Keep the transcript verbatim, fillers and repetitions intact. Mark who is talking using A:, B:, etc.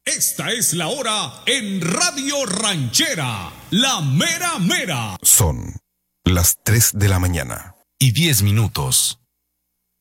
A: Esta es la hora en Radio Ranchera, la mera mera.
B: Son las tres de la mañana
C: y diez minutos.